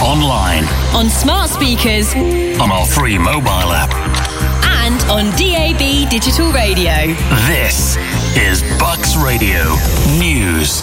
online, on smart speakers, on our free mobile app, and on DAB digital radio. This is Bucks Radio News.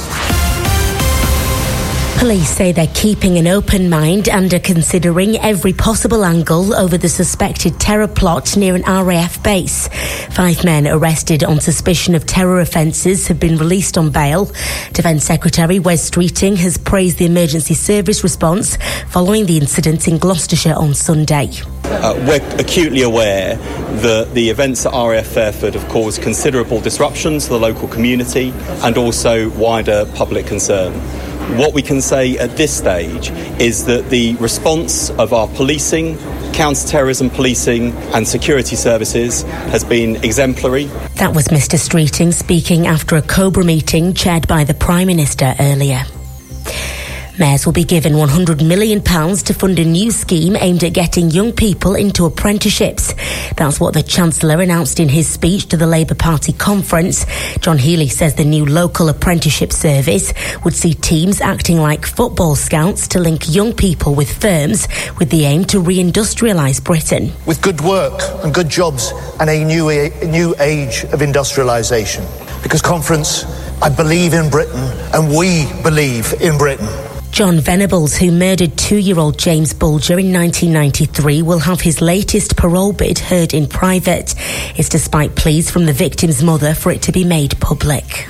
Police say they're keeping an open mind and are considering every possible angle over the suspected terror plot near an RAF base. 5 men arrested on suspicion of terror offences have been released on bail. Defence Secretary Wes Streeting has praised the emergency service response following the incident in Gloucestershire on Sunday. We're acutely aware that the events at RAF Fairford have caused considerable disruption to the local community and also wider public concern. What we can say at this stage is that the response of our policing, counter-terrorism policing and security services has been exemplary. That was Mr. Streeting speaking after a COBRA meeting chaired by the Prime Minister earlier. Mayors will be given £100 million to fund a new scheme aimed at getting young people into apprenticeships. That's what the Chancellor announced in his speech to the Labour Party conference. John Healey says the new local apprenticeship service would see teams acting like football scouts to link young people with firms with the aim to reindustrialise Britain. With good work and good jobs and a new age of industrialisation. Because conference, I believe in Britain and we believe in Britain. John Venables, who murdered 2-year-old James Bulger in 1993, will have his latest parole bid heard in private. It's despite pleas from the victim's mother for it to be made public.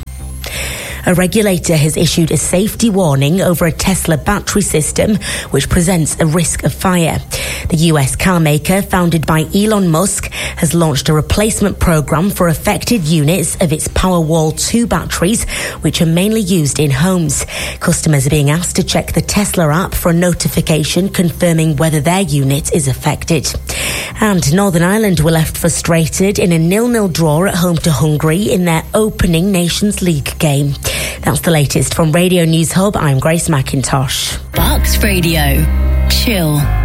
A regulator has issued a safety warning over a Tesla battery system which presents a risk of fire. The US car maker, founded by Elon Musk, has launched a replacement program for affected units of its Powerwall 2 batteries, which are mainly used in homes. Customers are being asked to check the Tesla app for a notification confirming whether their unit is affected. And Northern Ireland were left frustrated in a 0-0 draw at home to Hungary in their opening Nations League game. That's the latest from Radio News Hub. I'm Grace McIntosh. Bucks Radio. Chill.